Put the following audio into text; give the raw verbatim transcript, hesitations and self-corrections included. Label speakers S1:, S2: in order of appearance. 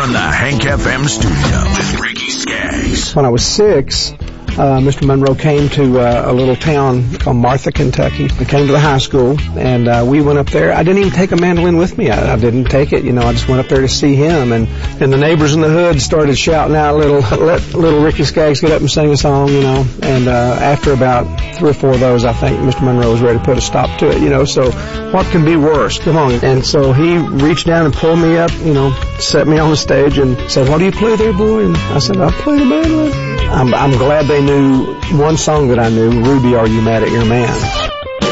S1: from the Hank F M studio with Ricky Skaggs.
S2: When I was six, Uh, Mister Monroe came to uh, a little town called Martha, Kentucky. He came to the high school, and uh, we went up there. I didn't even take a mandolin with me. I, I didn't take it, you know. I just went up there to see him, and, and the neighbors in the hood started shouting out, "Little let little Ricky Skaggs get up and sing a song," you know. And uh, after about three or four of those, I think Mister Monroe was ready to put a stop to it, you know. So what can be worse? Come on. And so he reached down and pulled me up, you know, set me on the stage and said, "What do you play there, boy?" And I said, "I play the mandolin." I'm, I'm glad they knew one song that I knew, "Ruby, Are You Mad at Your Man?"